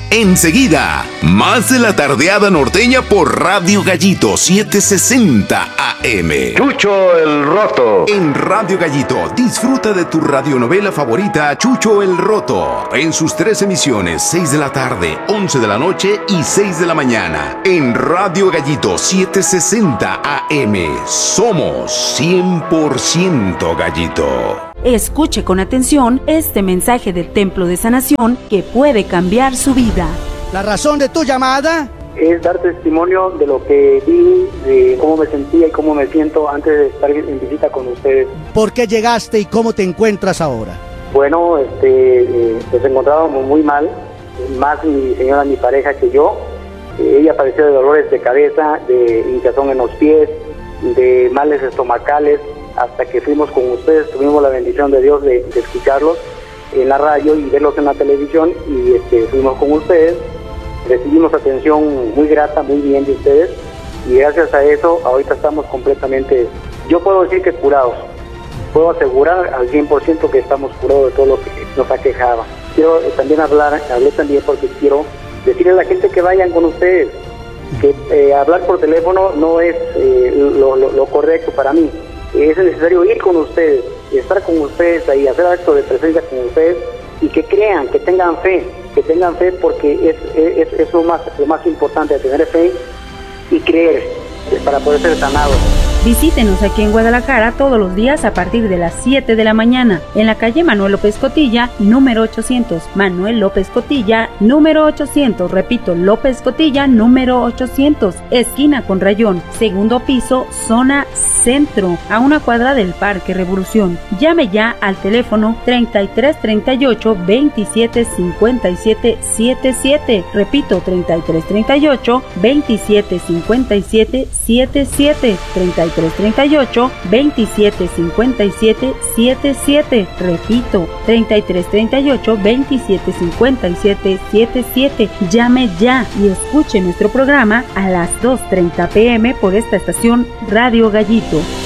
Enseguida, más de la tardeada norteña por Radio Gallito 760 AM. Chucho el Roto. En Radio Gallito, disfruta de tu radionovela favorita Chucho el Roto. En sus 3 emisiones, 6 de la tarde, 11 de la noche y 6 de la mañana. En Radio Gallito 760 AM. Somos 100% Gallito. Escuche con atención este mensaje del Templo de Sanación que puede cambiar su vida. La razón de tu llamada es dar testimonio de lo que vi, de cómo me sentía y cómo me siento antes de estar en visita con ustedes. ¿Por qué llegaste y cómo te encuentras ahora? Bueno, nos encontrábamos muy mal, más mi señora, mi pareja que yo. Ella padeció de dolores de cabeza, de hinchazón en los pies, de males estomacales, hasta que fuimos con ustedes, tuvimos la bendición de Dios de escucharlos en la radio y verlos en la televisión, y fuimos con ustedes, recibimos atención muy grata, muy bien de ustedes, y gracias a eso ahorita estamos completamente, yo puedo decir que curados, puedo asegurar al 100% que estamos curados de todo lo que nos aquejaba. Quiero también hablé también porque quiero decirle a la gente que vayan con ustedes, que hablar por teléfono no es lo correcto para mí. Es necesario ir con ustedes, estar con ustedes ahí, hacer actos de presencia con ustedes, y que crean, que tengan fe porque es lo más importante, tener fe y creer para poder ser sanados. Visítenos aquí en Guadalajara todos los días a partir de las 7 de la mañana, en la calle Manuel López Cotilla, número 800. Manuel López Cotilla, número 800. Repito, López Cotilla, número 800. Esquina con Rayón, segundo piso, zona centro, a una cuadra del Parque Revolución. Llame ya al teléfono 3338 27 57 77. Repito, 3338 27 57 77. 3338 27 57 77. Repito, 3338 27 57 77. Llame ya y escuche nuestro programa a las 2:30 p.m. por esta estación Radio Gallito.